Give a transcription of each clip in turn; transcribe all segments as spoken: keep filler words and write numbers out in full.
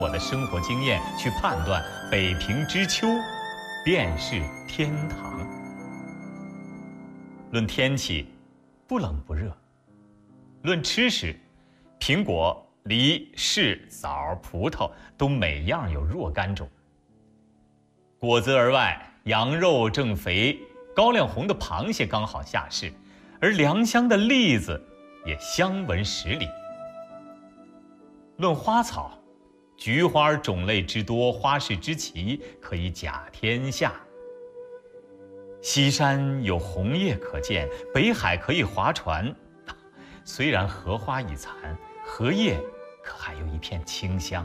我的生活经验去判断，北平之秋便是天堂。论天气，不冷不热；论吃食，苹果、梨、柿、枣、葡萄都每样有若干种。果子而外，羊肉正肥，高粱红的螃蟹刚好下市，而良乡的栗子也香闻十里。论花草，菊花种类之多，花式之奇，可以甲天下。西山有红叶可见，北海可以划船。虽然荷花已残，荷叶可还有一片清香。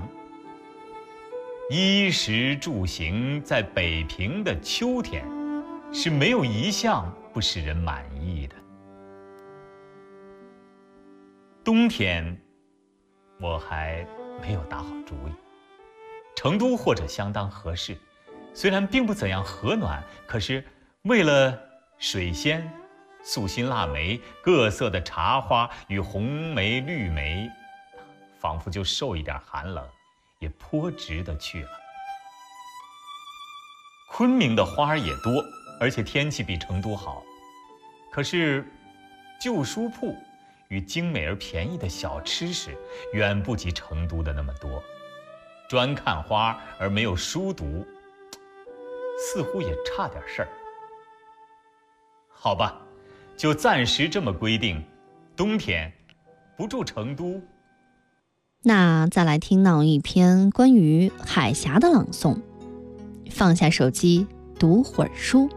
衣食住行，在北平的秋天，是没有一项不使人满意的。冬天，我还没有打好主意。成都或者相当合适，虽然并不怎样和暖，可是为了水仙、素心腊梅、各色的茶花与红梅、绿梅，仿佛就受一点寒冷，也颇值得去了。昆明的花儿也多，而且天气比成都好，可是旧书铺与精美而便宜的小吃食远不及成都的那么多。专看花而没有书读，似乎也差点事儿。好吧，就暂时这么规定，冬天不住成都。 那再来听到一篇关于海峡的朗诵。放下手机，读会儿书。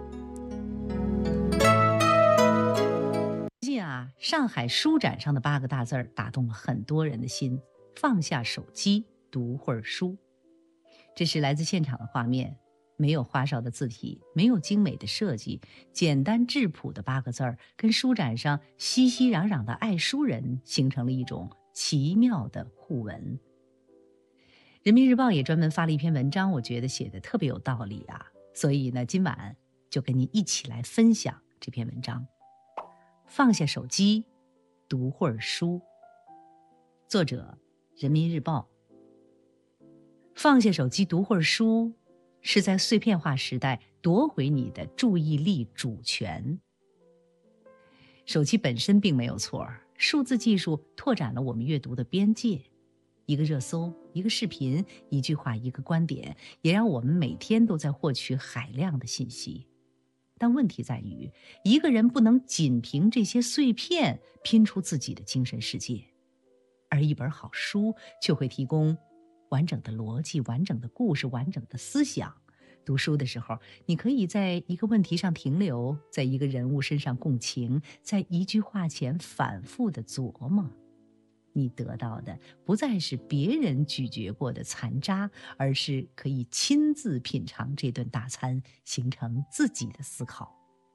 最近啊，上海书展上的八个大字儿打动了很多人的心：放下手机，读会儿书。这是来自现场的画面，没有花哨的字体，没有精美的设计，简单质朴的八个字儿，跟书展上熙熙攘攘的爱书人形成了一种奇妙的互文。人民日报也专门发了一篇文章，我觉得写得特别有道理啊，所以呢，今晚就跟您一起来分享这篇文章。放下手机，读会儿书。作者：人民日报。放下手机，读会儿书，是在碎片化时代夺回你的注意力主权。手机本身并没有错，数字技术拓展了我们阅读的边界。一个热搜，一个视频，一句话，一个观点，也让我们每天都在获取海量的信息。但问题在于，一个人不能仅凭这些碎片拼出自己的精神世界，而一本好书却会提供完整的逻辑、完整的故事、完整的思想。读书的时候，你可以在一个问题上停留，在一个人物身上共情，在一句话前反复的琢磨。你得到的不再是别人咀嚼过的残渣，而是可以亲自品尝这顿大餐，形成自己的思考。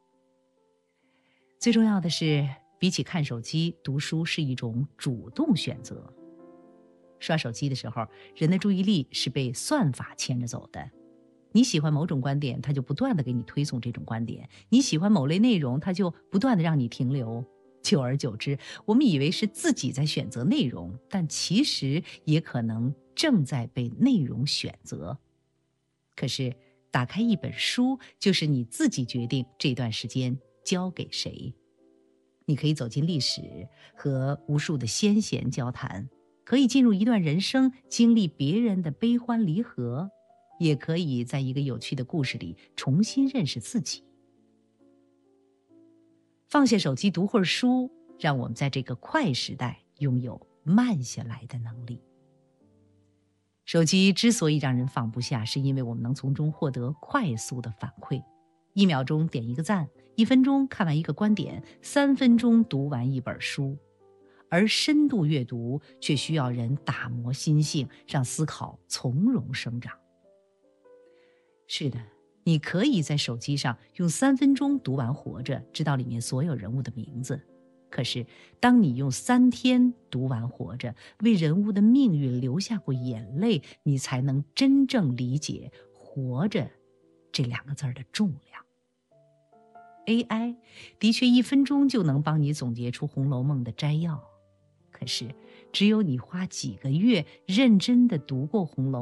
最重要的是，比起看手机，读书是一种主动选择。刷手机的时候，人的注意力是被算法牵着走的。你喜欢某种观点，它就不断地给你推送这种观点；你喜欢某类内容，它就不断地让你停留。久而久之，我们以为是自己在选择内容，但其实也可能正在被内容选择。可是，打开一本书，就是你自己决定这段时间交给谁。你可以走进历史，和无数的先贤交谈，可以进入一段人生，经历别人的悲欢离合，也可以在一个有趣的故事里重新认识自己。放下手机，读会儿书，让我们在这个快时代拥有慢下来的能力。手机之所以让人放不下，是因为我们能从中获得快速的反馈。一秒钟点一个赞，一分钟看完一个观点，三分钟读完一本书。而深度阅读却需要人打磨心性，让思考从容生长。是的，你可以在手机上用三分钟读完《活着》，知道里面所有人物的名字。可是，当你用三天读完《活着》，为人物的命运流下过眼泪，你才能真正理解“活着”这两个字的重量。A I 的确一分钟就能帮你总结出《红楼梦》的摘要，可是，只有你花几个月认真地读过《红楼梦》，